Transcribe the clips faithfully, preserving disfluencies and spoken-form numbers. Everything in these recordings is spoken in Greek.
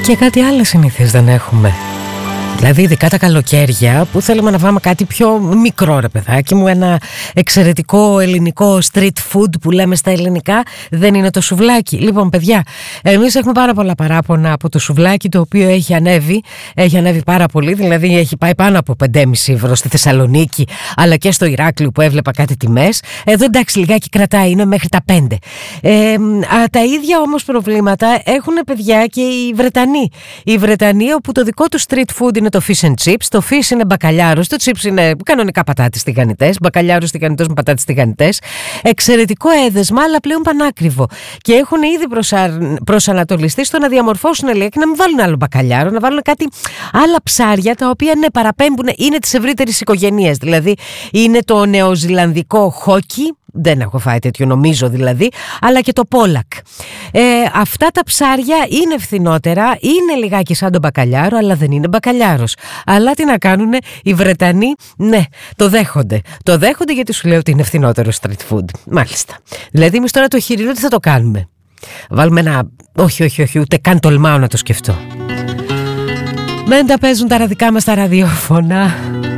Και κάτι άλλο συνήθως δεν έχουμε. Δηλαδή ειδικά τα καλοκαίρια που θέλουμε να φάμε κάτι πιο μικρό, ρε παιδάκι μου, ένα εξαιρετικό ελληνικό street food που λέμε στα ελληνικά, δεν είναι το σουβλάκι. Λοιπόν παιδιά, εμείς έχουμε πάρα πολλά παράπονα από το σουβλάκι, το οποίο έχει ανέβει, έχει ανέβει πάρα πολύ, δηλαδή έχει πάει πάνω από πέντε κόμμα πέντε ευρώ στη Θεσσαλονίκη, αλλά και στο Ηράκλειο που έβλεπα κάτι τιμές. Εδώ εντάξει λιγάκι κρατάει, είναι μέχρι τα πέντε. Ε, α, τα ίδια όμως προβλήματα έχουν, παιδιά, και οι Βρετανοί. Οι Βρετανοί, όπου το δικό του street food είναι το fish and chips. Το fish είναι μπακαλιάρος, το chips είναι κανονικά πατάτες τηγανιτές, μπακαλιάρος τηγανιτός με πατάτες τηγανιτές. Εξαιρετικό έδεσμα, αλλά πλέον πανάκριβο. Και έχουν ήδη προσα... προσανατολιστεί στο να διαμορφώσουν λίγα και να μην βάλουν άλλο μπακαλιάρο, να βάλουν κάτι άλλα ψάρια, τα οποία ναι, παραπέμπουν, είναι της ευρύτερης οικογένειας. Δηλαδή είναι το νεοζηλανδικό χόκι. Δεν έχω φάει τέτοιο, νομίζω δηλαδή, αλλά και το πόλακ. Ε, αυτά τα ψάρια είναι φθηνότερα, είναι λιγάκι σαν τον μπακαλιάρο, αλλά δεν είναι μπακαλιάρος. Αλλά τι να κάνουνε, οι Βρετανοί, ναι, το δέχονται. Το δέχονται γιατί σου λέω ότι είναι φθηνότερο street food. Μάλιστα. Δηλαδή, εμείς τώρα το χοιρινό τι θα το κάνουμε? Βάλουμε ένα. Όχι, όχι, όχι, ούτε καν τολμάω να το σκεφτώ. Δεν τα παίζουν τα δικά μας τα ραδιόφωνα.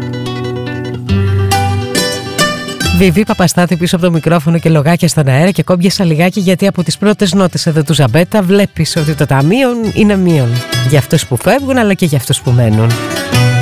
Βιβί Παπαστάθη πίσω από το μικρόφωνο και λογάκια στον αέρα, και κόμπιασα λιγάκι γιατί από τις πρώτες νότες εδώ του Ζαμπέτα βλέπεις ότι το ταμείο είναι μείον για αυτούς που φεύγουν αλλά και για αυτούς που μένουν.